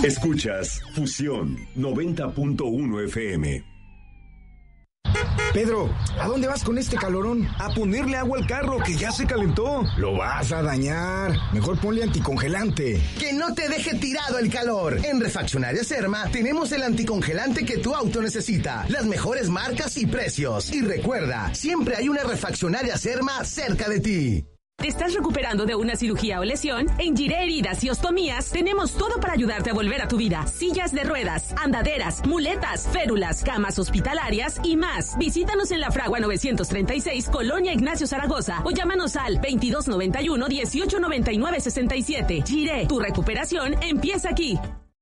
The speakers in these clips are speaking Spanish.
Escuchas Fusión 90.1 FM. Pedro, ¿a dónde vas con este calorón? A ponerle agua al carro, que ya se calentó. Lo vas a dañar. Mejor ponle anticongelante. Que no te deje tirado el calor. En Refaccionaria Serma tenemos el anticongelante que tu auto necesita. Las mejores marcas y precios. Y recuerda, siempre hay una Refaccionaria Serma cerca de ti. ¿Te estás recuperando de una cirugía o lesión? En Giré Heridas y Ostomías tenemos todo para ayudarte a volver a tu vida. Sillas de ruedas, andaderas, muletas, férulas, camas hospitalarias y más. Visítanos en La Fragua 936, Colonia Ignacio Zaragoza, o llámanos al 2291-1899-67. Giré, tu recuperación empieza aquí.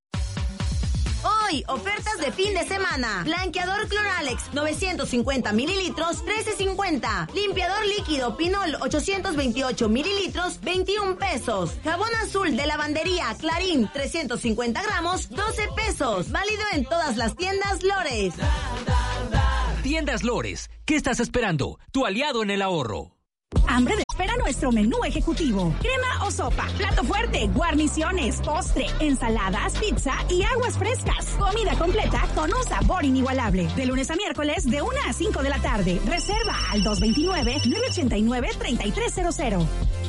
Hoy, ofertas de fin de semana. Blanqueador Cloralex, 950 mililitros, $13.50. Limpiador líquido Pinol, 828 mililitros, $21. Jabón azul de lavandería Clarín, 350 gramos, $12. Válido en todas las tiendas Lores. Tiendas Lores, ¿qué estás esperando? Tu aliado en el ahorro. Hambre de espera nuestro menú ejecutivo. Crema o sopa, plato fuerte, guarniciones, postre, ensaladas, pizza y aguas frescas. Comida completa con un sabor inigualable. De lunes a miércoles de 1 a 5 de la tarde. Reserva al 229-989-3300.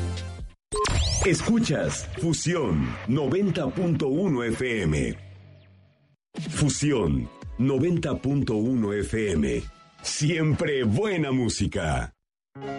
Escuchas Fusión 90.1 FM. Fusión 90.1 FM. Siempre buena música.